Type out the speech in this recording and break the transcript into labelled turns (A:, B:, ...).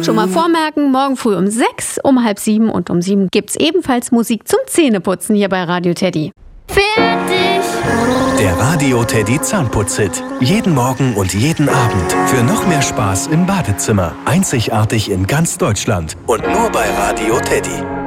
A: Schon mal vormerken, morgen früh um 6, um 6:30 und um 7 gibt's ebenfalls Musik zum Zähneputzen hier bei Radio Teddy.
B: Fertig!
C: Der Radio Teddy Zahnputz-Hit. Jeden Morgen und jeden Abend. Für noch mehr Spaß im Badezimmer. Einzigartig in ganz Deutschland. Und nur bei Radio Teddy.